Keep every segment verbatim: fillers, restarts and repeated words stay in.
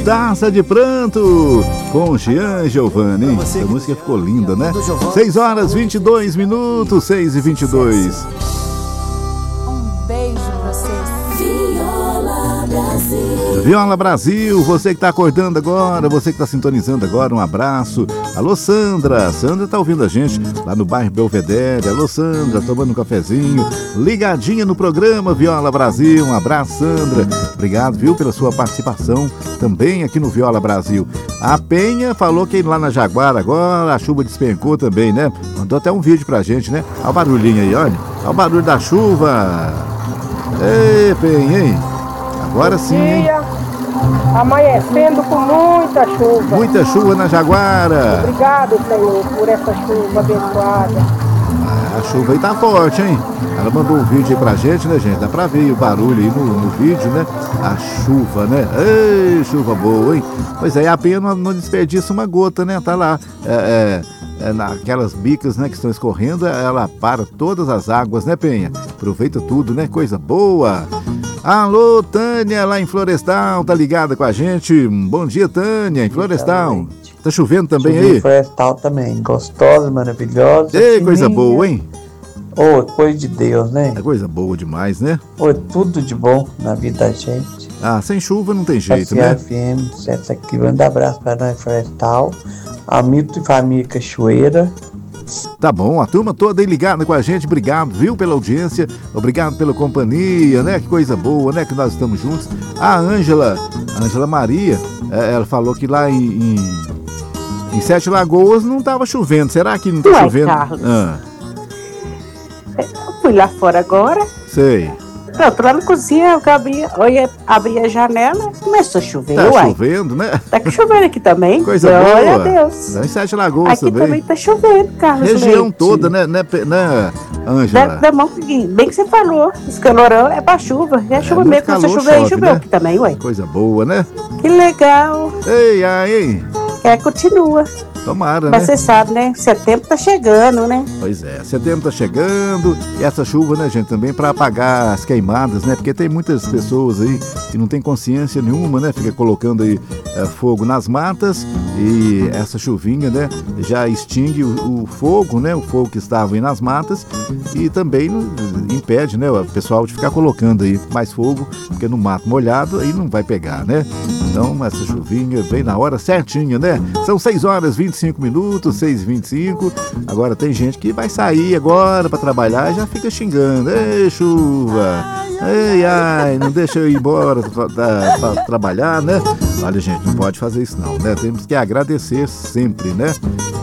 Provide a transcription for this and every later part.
Taça de Pranto, com Jean Giovanni, hein? Essa música ficou linda, né? seis horas e vinte e dois minutos, seis e vinte e dois. Um beijo pra vocês. Viola Brasil. Viola Brasil, você que está acordando agora, você que está sintonizando agora, um abraço. Alô, Sandra. Sandra está ouvindo a gente lá no bairro Belvedere. Alô, Sandra, tomando um cafezinho, ligadinha no programa Viola Brasil. Um abraço, Sandra. Obrigado, viu, pela sua participação também aqui no Viola Brasil. A Penha falou que lá na Jaguara agora a chuva despencou também, né? Mandou até um vídeo pra gente, né? Olha o barulhinho aí, olha. Olha o barulho da chuva. Ei, Penha, hein? Agora sim, hein? Amanhecendo com muita chuva. Muita chuva na Jaguara. Obrigado, Senhor, por essa chuva abençoada. Ah, a chuva aí tá forte, hein? Ela mandou um vídeo aí pra gente, né, gente? Dá pra ver o barulho aí no, no vídeo, né? A chuva, né? Ei, chuva boa, hein? Pois é, a Penha não, não desperdiça uma gota, né? Tá lá, é, é, é, naquelas bicas, né, que estão escorrendo, ela para todas as águas, né, Penha? Aproveita tudo, né? Coisa boa. Alô, Tânia, lá em Florestal, tá ligada com a gente? Bom dia, Tânia, em Florestal. Tá chovendo também aí? Florestal também, gostosa, maravilhosa. Ei, coisa boa, hein? Ô, oh, coisa de Deus, né? É coisa boa demais, né? Ô, oh, tudo de bom na vida da gente. Ah, sem chuva não tem jeito, Passear né? F M, sete aqui, manda abraço pra nós, Florestal. Hamilton e família Cachoeira. Tá bom, a turma toda aí ligada com a gente, obrigado, viu, pela audiência, obrigado pela companhia, né, que coisa boa, né, que nós estamos juntos. A Ângela, Ângela Maria, ela falou que lá em, em, em Sete Lagoas não tava chovendo, será que não tá Ué, chovendo? Carlos. Ah, Eu fui lá fora agora, sei. pronto, lá na cozinha, eu abri, eu ia abrir a janela, começou a chover, Tá uai. chovendo, né? Tá chovendo aqui também. Coisa Glória boa. a Deus. Lá em Sete Lagoas Aqui também. também tá chovendo, Carlos. Região Leite. toda, né, né, Pe- né, Da, Ângela? da mão, que- bem que você falou, esse calorão é pra chuva. É chuva muito mesmo, começou a calor, chover, chove, choveu né? aqui também, ué. Coisa boa, né? Que legal. Ei, aí, É, continua. tomara, Mas né? você sabe, né? Setembro tá chegando, né? Pois é, setembro tá chegando e essa chuva, né, gente, também para apagar as queimadas, né? Porque tem muitas pessoas aí que não tem consciência nenhuma, né? Fica colocando aí é, fogo nas matas e essa chuvinha, né, já extingue o, o fogo, né? O fogo que estava aí nas matas e também não, impede, né, o pessoal de ficar colocando aí mais fogo, porque no mato molhado aí não vai pegar, né? Então essa chuvinha vem na hora certinha, né? São seis horas e vinte e cinco minutos, seis e vinte e cinco. Agora tem gente que vai sair agora para trabalhar e já fica xingando. Ei, chuva! Ei, ai, não deixa eu ir embora para trabalhar, né? Olha, gente, não pode fazer isso não, né? Temos que agradecer sempre, né?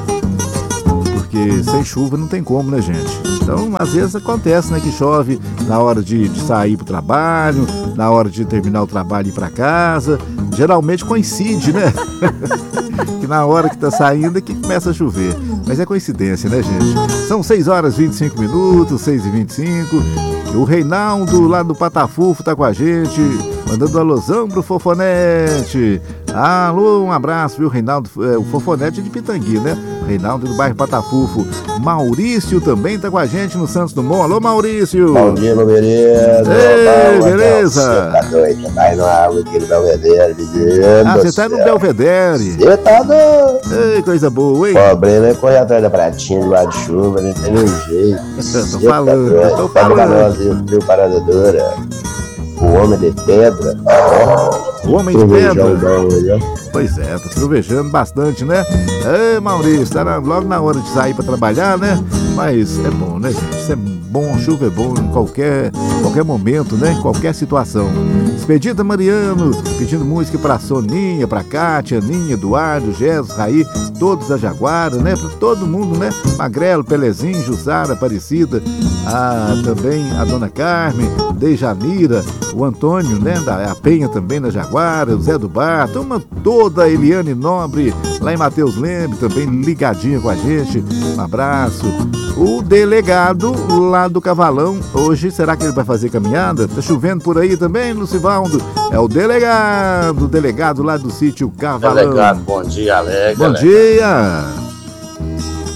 Porque sem chuva não tem como, né, gente? Então, às vezes acontece, né, que chove na hora de, de sair pro trabalho, na hora de terminar o trabalho e ir para casa. Geralmente coincide, né? Que na hora que tá saindo é que começa a chover. Mas é coincidência, né, gente? São seis horas e vinte e cinco minutos, seis e vinte e cinco. O Reinaldo lá do Patafufo tá com a gente, mandando um alôzão pro Fofonete. Alô, um abraço, viu, Reinaldo? É, o Fofonete de Pitangui, né? Reinaldo do bairro Patafufo. Maurício também tá com a gente no Santos Dumont. Alô, Maurício! Bom dia, meu beleza! Ei, beleza! Você tá doido? Você tá indo na água aqui no Belvedere, menino. Ah, você tá no Belvedere. Você tá doido? Ei, coisa boa, hein? Pobre, né? Corre atrás da pratinha de de chuva, não tem nenhum jeito. Tô falando, eu tô Pega pra falando. nós aí, o frio paradadora. O homem de pedra. O homem de Trovejão pedra. bom aí, ó. Pois é, tá trovejando bastante, né? É, Maurício, tá na- logo na hora de sair pra trabalhar, né? Mas é bom, né, gente? Isso é bom, chuva é bom em qualquer, qualquer momento, né? Em qualquer situação. Expedita Mariano, pedindo música pra Soninha, pra Kátia, Ninha, Eduardo, Jesus, Raí, todos da Jaguara, né? Pra todo mundo, né? Magrelo, Pelezinho, Jussara, Aparecida, a, também a Dona Carmen, Dejanira, o Antônio, né? Da, a Penha também da Jaguara, o Zé do Bar, turma toda, a Eliane Nobre, lá em Mateus Lembre, também ligadinha com a gente. Um abraço. O delegado lá do Cavalão, hoje será que ele vai fazer caminhada? Tá chovendo por aí também, Lucivaldo? É o delegado, o delegado lá do sítio Cavalão. Delegado, bom dia, Alegre. Bom Alegre. dia.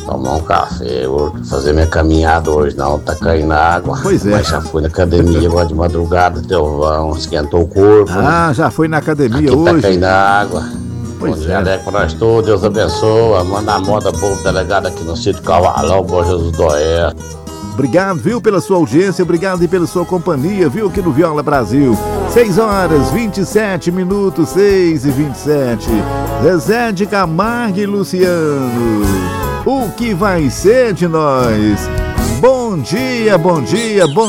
tomar um café, vou fazer minha caminhada hoje, não, tá caindo água. Pois é. Mas já fui na academia agora de madrugada, deu vão, esquentou o corpo. Ah, né? Já foi na academia Aqui hoje. Tá caindo água. Pois Bom dia, é. Aleco, pra nós todos, Deus abençoa. Manda a moda boa pro delegado aqui no sítio Cavalão, Bom Jesus do Oeste. Obrigado, viu, pela sua audiência, obrigado e pela sua companhia, viu, aqui no Viola Brasil. seis horas, vinte e sete minutos, seis e vinte e sete. Zezé de Camargo e Luciano. O que vai ser de nós? Bom dia, bom dia, bom